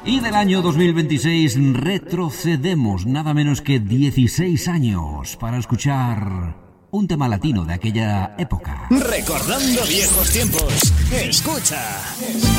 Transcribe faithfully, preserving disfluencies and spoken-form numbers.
Y del año dos mil veintiséis retrocedemos nada menos que dieciséis años para escuchar un tema latino de aquella época. Recordando viejos tiempos. Escucha.